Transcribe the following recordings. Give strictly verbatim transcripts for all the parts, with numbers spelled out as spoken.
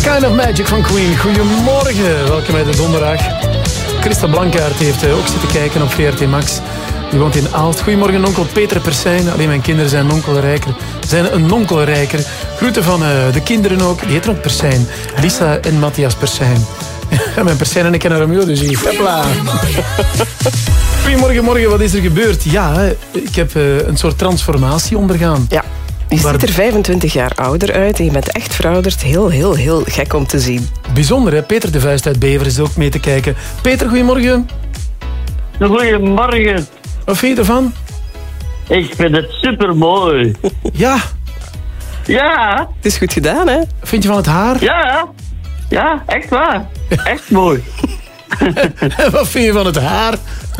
Kind of Magic van Queen. Goedemorgen, welkom bij de donderdag. Christa Blankaert heeft ook zitten kijken op V R T Max. Die woont in Aalst. Goedemorgen, onkel Peter Persijn. Alleen mijn kinderen zijn nonkelrijker. Zijn een nonkelrijker. Groeten van uh, de kinderen ook. Die heten ook Persijn. Lisa en Matthias Persijn. Ja, mijn Persijn en ik kennen Romeo, dus hier. Hopla. Goedemorgen, morgen. Wat is er gebeurd? Ja, ik heb uh, een soort transformatie ondergaan. Ja. Je ziet er vijfentwintig jaar ouder uit en je bent echt verouderd. Heel, heel, heel gek om te zien. Bijzonder, hè? Peter de Vuist uit Bever is ook mee te kijken. Peter, goedemorgen. Goedemorgen. Wat vind je ervan? Ik vind het supermooi. Ja. Ja. Het is goed gedaan, hè? Vind je van het haar? Ja. Ja, echt waar. Echt mooi. Wat vind je van het haar?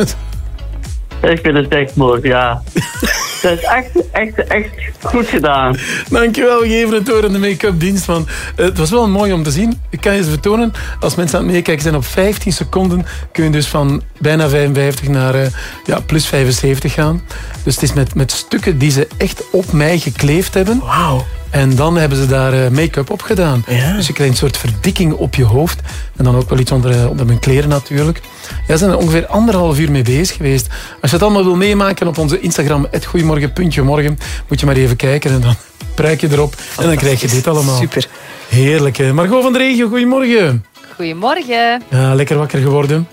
Ik vind het echt mooi, ja. Dat is echt, echt, echt goed gedaan. Dankjewel, we geven het door in de make-up dienst. Van, uh, het was wel mooi om te zien. Ik kan je eens vertonen. Als mensen aan het meekijken zijn op vijftien seconden... kun je dus van bijna vijfenvijftig naar uh, ja, plus vijfenzeventig gaan. Dus het is met, met stukken die ze echt op mij gekleefd hebben. Wauw. En dan hebben ze daar uh, make-up op gedaan. Ja. Dus je krijgt een soort verdikking op je hoofd. En dan ook wel iets onder, uh, onder mijn kleren natuurlijk. Ja, ze zijn er ongeveer anderhalf uur mee bezig geweest. Als je het allemaal wil meemaken op onze Instagram, het goeiemorgen puntje morgen, moet je maar even kijken en dan pruik je erop. En dan krijg je dit allemaal. Super. Heerlijk, hè? Margot van de Regio, goedemorgen. Goedemorgen. Ja, lekker wakker geworden.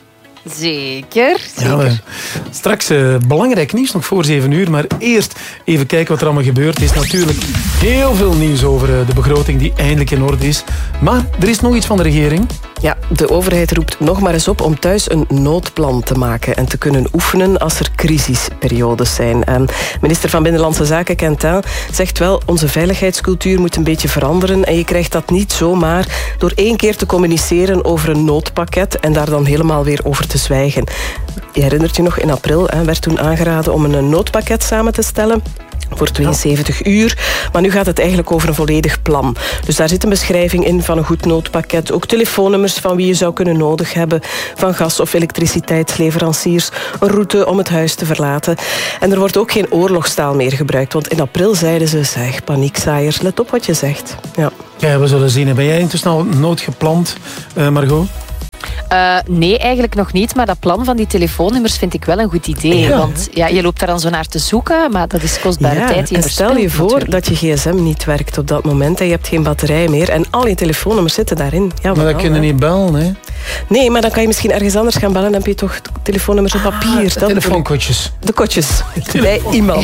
Zeker, zeker. Ja, straks uh, belangrijk nieuws, nog voor zeven uur. Maar eerst even kijken wat er allemaal gebeurd is. Natuurlijk heel veel nieuws over uh, de begroting die eindelijk in orde is. Maar er is nog iets van de regering. Ja, de overheid roept nog maar eens op om thuis een noodplan te maken en te kunnen oefenen als er crisisperiodes zijn. En minister van Binnenlandse Zaken, Quentin, zegt wel, onze veiligheidscultuur moet een beetje veranderen en je krijgt dat niet zomaar door één keer te communiceren over een noodpakket en daar dan helemaal weer over te zwijgen. Je herinnert je nog, in april hè, werd toen aangeraden om een noodpakket samen te stellen voor tweeënzeventig uur. Maar nu gaat het eigenlijk over een volledig plan. Dus daar zit een beschrijving in van een goed noodpakket. Ook telefoonnummers van wie je zou kunnen nodig hebben. Van gas- of elektriciteitsleveranciers. Een route om het huis te verlaten. En er wordt ook geen oorlogstaal meer gebruikt. Want in april zeiden ze, zeg, paniekzaaiers, let op wat je zegt. Ja, Ja, we zullen zien. Ben jij intussen al noodgepland, uh, Margot? Uh, nee, eigenlijk nog niet. Maar dat plan van die telefoonnummers vind ik wel een goed idee. Ja. Want ja, je loopt daar dan zo naar te zoeken, maar dat is kostbare ja, tijd die je en stel je voor natuurlijk. dat je gsm niet werkt op dat moment en je hebt geen batterij meer en al je telefoonnummers zitten daarin. Ja, Maar dat wel, kunnen hè. niet bellen, hè? Nee, maar dan kan je misschien ergens anders gaan bellen en dan heb je toch telefoonnummers op papier. Ah, telefoonkotjes. De kotjes. Bij iemand.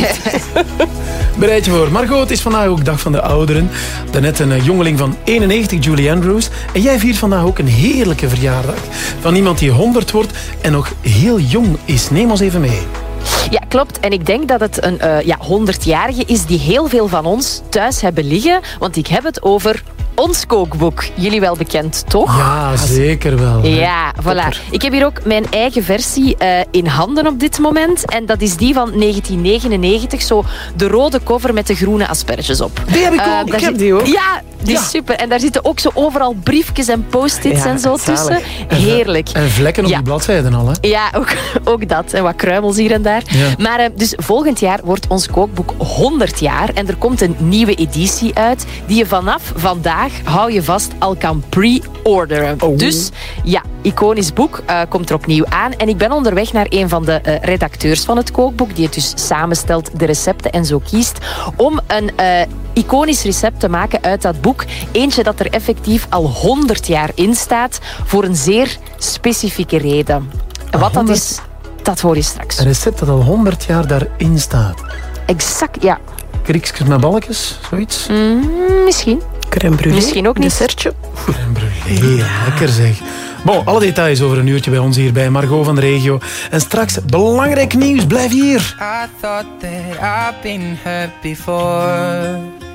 Bereid je voor. Margot, het is vandaag ook dag van de ouderen. Daarnet een jongeling van eenennegentig, Julie Andrews. En jij viert vandaag ook een heerlijke verjaardag. Van iemand die honderd wordt en nog heel jong is. Neem ons even mee. Ja, klopt. En ik denk dat het een uh, ja, honderdjarige is die heel veel van ons thuis hebben liggen. Want ik heb het over ons kookboek. Jullie wel bekend, toch? Ja, zeker wel. Hè. Ja, voilà. Ik heb hier ook mijn eigen versie uh, in handen op dit moment. En dat is die van negentien negenennegentig. Zo de rode cover met de groene asperges op. Die heb ik Uh, ook. daar Ik heb zit- die ook. Ja, die is Ja. super. En daar zitten ook zo overal briefjes en post-its Ja, en zo zalig. tussen. Heerlijk. En vlekken op Ja. die bladzijden al, hè? Ja, ook, ook dat. En wat kruimels hier en daar. Ja. Maar uh, dus volgend jaar wordt ons kookboek honderd jaar. En er komt een nieuwe editie uit. Die je vanaf vandaag, hou je vast, al kan pre-orderen. Oh. Dus ja, iconisch boek uh, komt er opnieuw aan. En ik ben onderweg naar een van de uh, redacteurs van het kookboek. Die het dus samenstelt, de recepten en zo kiest. Om een uh, iconisch recept te maken uit dat boek. Eentje dat er effectief al honderd jaar in staat. Voor een zeer specifieke reden. En wat dat honderd is, dat hoor je straks. Een recept dat al honderd jaar daarin staat. Exact, ja. Kriekjes met balkjes, zoiets. Mm, misschien. Crème brûlée. Misschien ook niet. Dessertje. Crème brûlée, lekker zeg. Bon, alle details over een uurtje bij ons hier bij Margot van de Regio. En straks belangrijk nieuws, blijf hier. I thought that I've been hurt before.